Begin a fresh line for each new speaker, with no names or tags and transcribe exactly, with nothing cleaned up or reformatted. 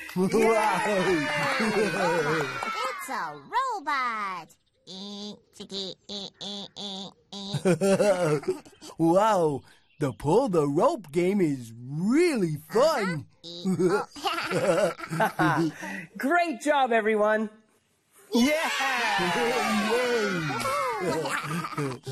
It's a robot.
Wow, the pull the rope game is really fun.
Great job, everyone. Yeah!
Yay!